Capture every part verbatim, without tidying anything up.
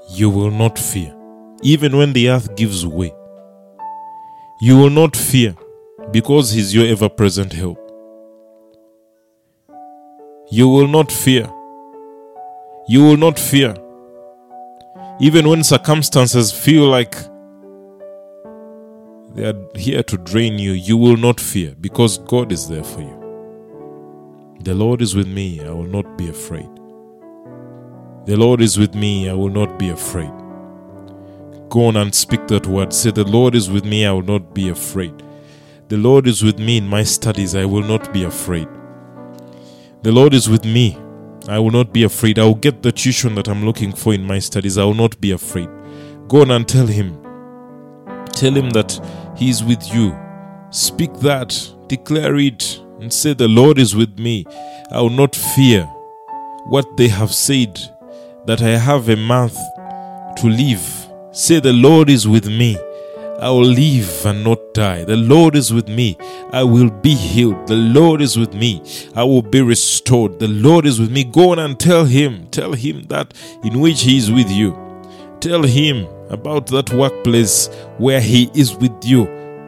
you will not fear. Even when the earth gives way, you will not fear, because He's your ever-present help. You will not fear. You will not fear. Even when circumstances feel like they are here to drain you, you will not fear, because God is there for you. The Lord is with me, I will not be afraid. The Lord is with me, I will not be afraid. Go on and speak that word. Say, the Lord is with me, I will not be afraid. The Lord is with me in my studies, I will not be afraid. The Lord is with me, I will not be afraid. I will get the tuition that I'm looking for in my studies, I will not be afraid. Go on and tell Him. Tell Him that He is with you. Speak that, declare it, and say, the Lord is with me. I will not fear what they have said, that I have a month to live. Say, the Lord is with me. I will live and not die. The Lord is with me. I will be healed. The Lord is with me. I will be restored. The Lord is with me. Go on and tell Him. Tell Him that in which He is with you. Tell Him about that workplace where He is with you.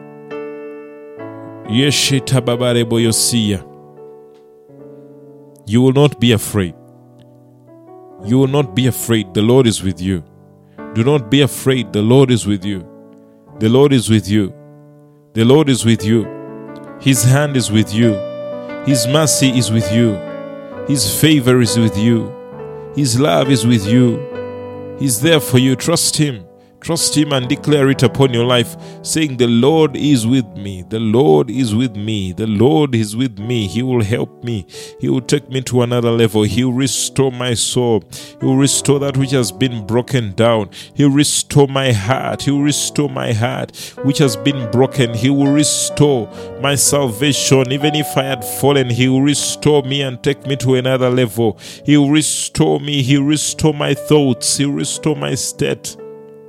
You will not be afraid. You will not be afraid. The Lord is with you. Do not be afraid. The Lord is with you. The Lord is with you. The Lord is with you. His hand is with you. His mercy is with you. His favor is with you. His love is with you. He's there for you. Trust Him. Trust Him and declare it upon your life, saying, the Lord is with me. The Lord is with me. The Lord is with me. He will help me. He will take me to another level. He will restore my soul. He will restore that which has been broken down. He will restore my heart. He will restore my heart which has been broken. He will restore my salvation. Even if I had fallen, He will restore me and take me to another level. He will restore me. He will restore my thoughts. He will restore my state.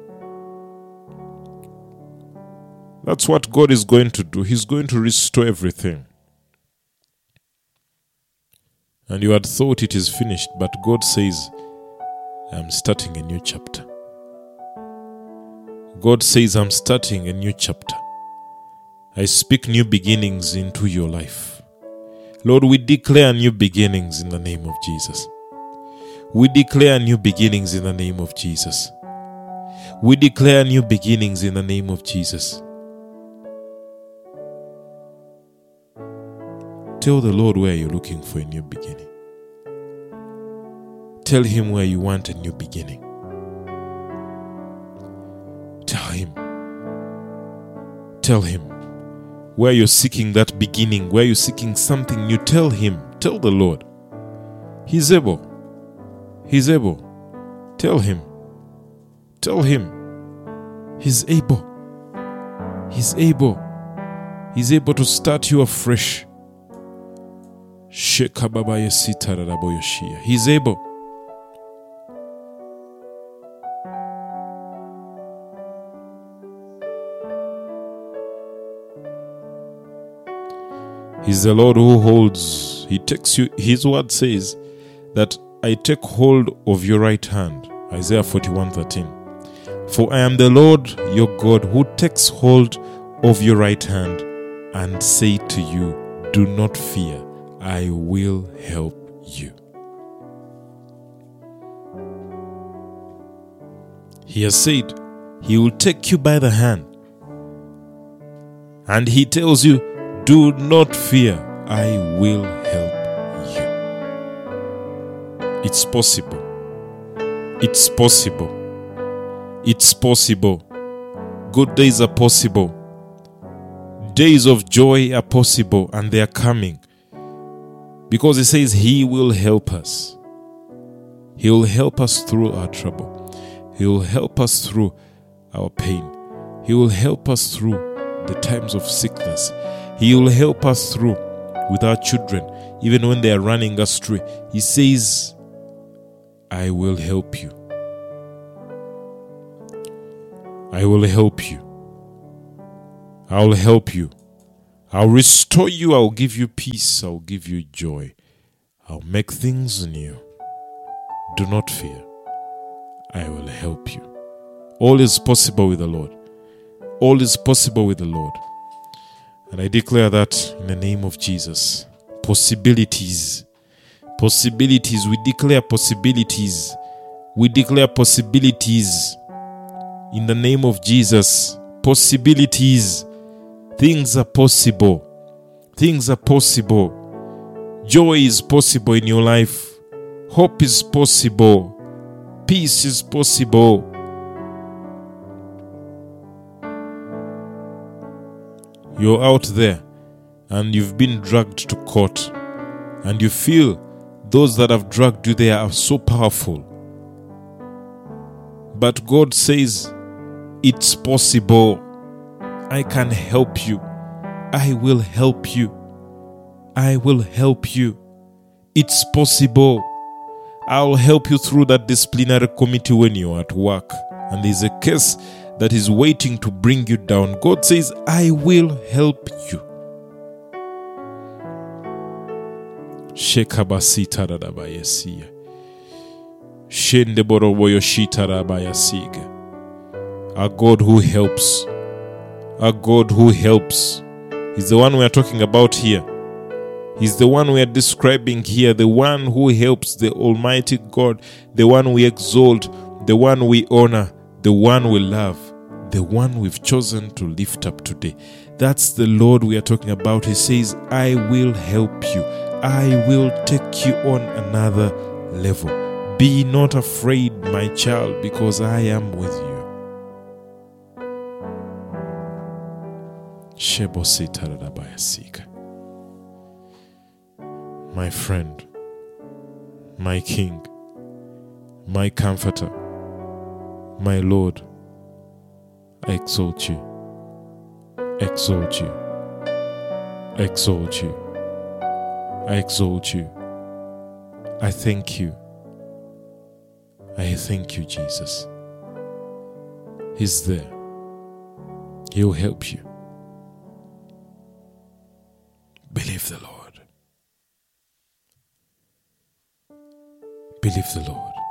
That's what God is going to do. He's going to restore everything. And you had thought it is finished, but God says, I'm starting a new chapter. God says, I'm starting a new chapter. I speak new beginnings into your life. Lord, we declare new beginnings in the name of Jesus. We declare new beginnings in the name of Jesus. We declare new beginnings in the name of Jesus. Tell the Lord where you're looking for a new beginning. Tell Him where you want a new beginning. Tell Him. Tell Him where you're seeking that beginning, where you're seeking something new. Tell Him. Tell the Lord. He's able. He's able. Tell Him. Tell Him. He's able. He's able. He's able to start you afresh. He's able. He's the Lord who holds. He takes you. His word says that I take hold of your right hand. Isaiah forty-one thirteen. For I am the Lord your God who takes hold of your right hand and say to you, do not fear. I will help you. He has said He will take you by the hand. And He tells you, do not fear, I will help you. It's possible. It's possible. It's possible. Good days are possible. Days of joy are possible, and they are coming. Because He says He will help us. He will help us through our trouble. He will help us through our pain. He will help us through the times of sickness. He will help us through with our children, even when they are running astray. He says, I will help you. I will help you. I will help you. I'll restore you. I'll give you peace. I'll give you joy. I'll make things new. Do not fear. I will help you. All is possible with the Lord. All is possible with the Lord. And I declare that in the name of Jesus. Possibilities. Possibilities. We declare possibilities. We declare possibilities. In the name of Jesus. Possibilities. Things are possible. Things are possible. Joy is possible in your life. Hope is possible. Peace is possible. You're out there and you've been dragged to court, and you feel those that have dragged you there are so powerful. But God says, it's possible. I can help you. I will help you. I will help you. It's possible. I'll help you through that disciplinary committee when you're at work and there's a case that is waiting to bring you down. God says, I will help you. Shekabasita radabayasiya. Shende boroboyo shita rabayasiga. A God who helps. A God who helps. He's the one we are talking about here. He's the one we are describing here. The one who helps, the Almighty God. The one we exalt. The one we honor. The one we love. The one we've chosen to lift up today. That's the Lord we are talking about. He says, I will help you. I will take you on another level. Be not afraid, my child, because I am with you. My friend, my King, my Comforter, my Lord, I exalt you, exalt you, exalt you, I exalt you. I thank you. I thank you, Jesus. He's there. He'll help you. Believe the Lord. Believe the Lord.